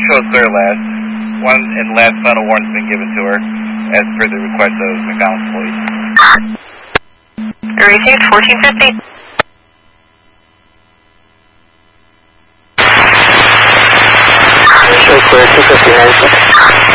show clear last. One and last final warning has been given to her as per the request of McDonald's police. Received 1450. Show clear 259.